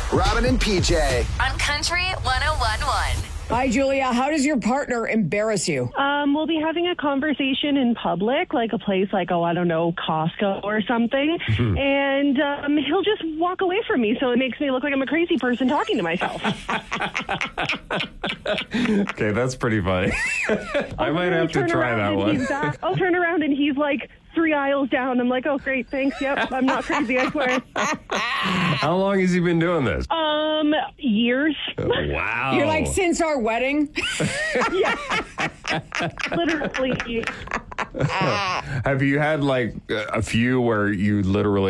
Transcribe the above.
Robin and PJ. On Country 101.1. Hi, Julia. How does your partner embarrass you? We'll be having a conversation in public, like a place like, Costco or something. And he'll just walk away from me. So it makes me look like I'm a crazy person talking to myself. Okay, that's pretty funny. I might have to try that one. I'll turn around and he's like 3 aisles down. I'm like, oh, great, thanks. Yep, I'm not crazy, I swear. How long has he been doing this? Years. Wow. You're like, since our wedding? Literally. Have you had like a few where you literally